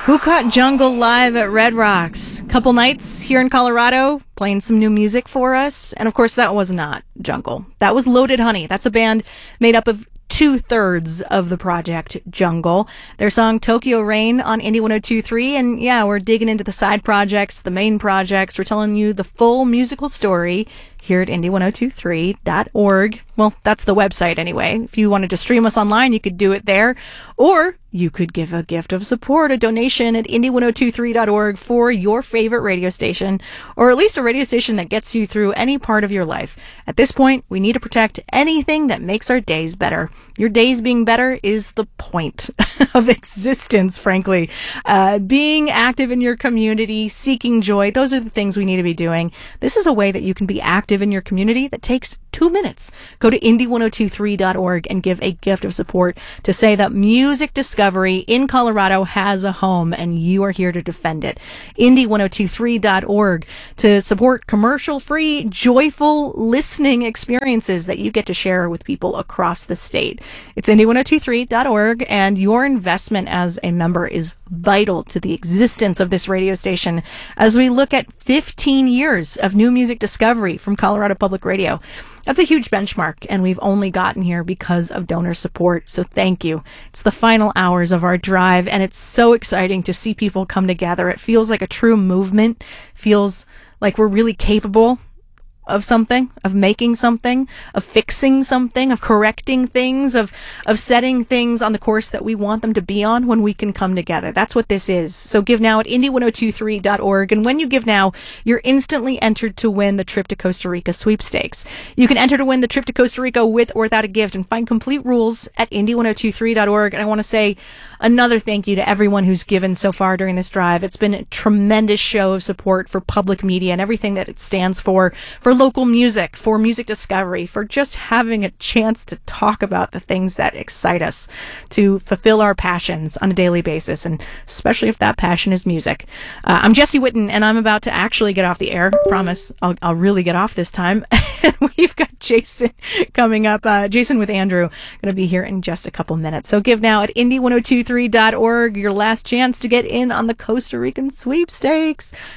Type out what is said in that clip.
Who Caught Jungle live at Red Rocks. Couple nights here in Colorado, playing some new music for us. And of course, that was not Jungle. That was Loaded Honey. That's a band made up of 2/3 of the project Jungle. Their song Tokyo Rain on Indie 102.3. And yeah, we're digging into the side projects, the main projects. We're telling you the full musical story here at indie1023.org. Well, that's the website anyway. If you wanted to stream us online, you could do it there. Or you could give a gift of support, a donation at indie1023.org for your favorite radio station, or at least a radio station that gets you through any part of your life. At this point, we need to protect anything that makes our days better. Your days being better is the point of existence, frankly. Being active in your community, seeking joy, those are the things we need to be doing. This is a way that you can be active in your community that takes 2 minutes. Go to indie1023.org and give a gift of support to say that music discovery in Colorado has a home and you are here to defend it. Indie1023.org to support commercial-free, joyful listening experiences that you get to share with people across the state. It's indie1023.org, and your investment as a member is vital to the existence of this radio station as we look at 15 years of new music discovery from Colorado Public Radio. That's a huge benchmark, and we've only gotten here because of donor support, so thank you. It's the final hours of our drive, and it's so exciting to see people come together. It feels like a true movement, feels like we're really capable of something, of making something, of fixing something, of correcting things, of setting things on the course that we want them to be on when we can come together. That's what this is. So give now at indie1023.org. And when you give now, you're instantly entered to win the trip to Costa Rica sweepstakes. You can enter to win the trip to Costa Rica with or without a gift, and find complete rules at indie1023.org. And I want to say another thank you to everyone who's given so far during this drive. It's been a tremendous show of support for public media and everything that it stands for local music, for music discovery, for just having a chance to talk about the things that excite us, to fulfill our passions on a daily basis, and especially if that passion is music. I'm Jesse Whitten, and I'm about to actually get off the air. Promise, I'll really get off this time. We've got Jason coming up. Jason with Andrew going to be here in just a couple minutes. So give now at indie1023.org, your last chance to get in on the Costa Rican sweepstakes.